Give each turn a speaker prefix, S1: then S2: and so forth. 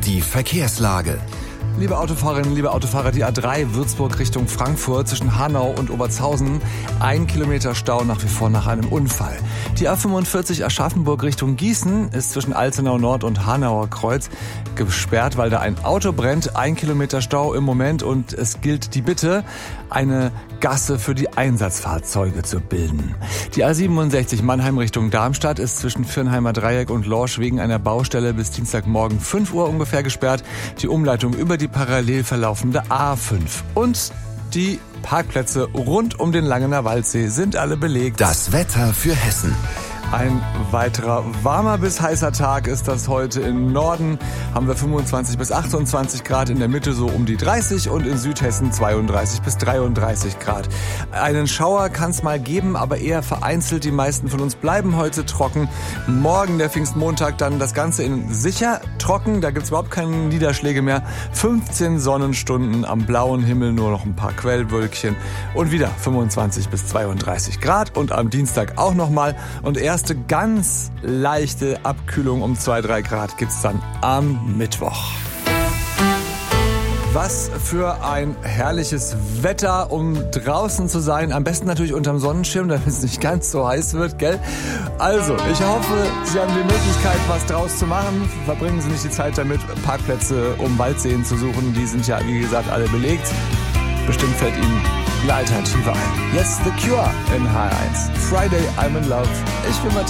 S1: Die Verkehrslage.
S2: Liebe Autofahrerinnen, liebe Autofahrer, die A3 Würzburg Richtung Frankfurt zwischen Hanau und Obertshausen. 1 Kilometer Stau nach wie vor nach einem Unfall. Die A45 Aschaffenburg Richtung Gießen ist zwischen Alzenau Nord und Hanauer Kreuz gesperrt, weil da ein Auto brennt. 1 Kilometer Stau im Moment und es gilt die Bitte, eine Gasse für die Einsatzfahrzeuge zu bilden. Die A67 Mannheim Richtung Darmstadt ist zwischen Viernheimer Dreieck und Lorsch wegen einer Baustelle bis Dienstagmorgen 5 Uhr ungefähr gesperrt. Die Umleitung über die parallel verlaufende A5 und die Parkplätze rund um den Langener Waldsee sind alle belegt.
S1: Das Wetter für Hessen.
S2: Ein weiterer warmer bis heißer Tag ist das heute. Im Norden haben wir 25 bis 28 Grad, in der Mitte so um die 30 und in Südhessen 32 bis 33 Grad. Einen Schauer kann es mal geben, aber eher vereinzelt. Die meisten von uns bleiben heute trocken. Morgen, der Pfingstmontag, dann das Ganze in sicher trocken. Da gibt's überhaupt keine Niederschläge mehr. 15 Sonnenstunden am blauen Himmel, nur noch ein paar Quellwölkchen und wieder 25 bis 32 Grad. Und am Dienstag auch nochmal. Und erste ganz leichte Abkühlung um 2-3 Grad gibt's dann am Mittwoch. Was für ein herrliches Wetter, um draußen zu sein. Am besten natürlich unterm Sonnenschirm, damit es nicht ganz so heiß wird, gell? Also, ich hoffe, Sie haben die Möglichkeit, was draus zu machen. Verbringen Sie nicht die Zeit damit, Parkplätze um Waldseen zu suchen. Die sind ja, wie gesagt, alle belegt. Bestimmt fällt Ihnen eine Alternative ein. Jetzt The Cure in HR1. Friday, I'm in Love. Ich bin Matthias.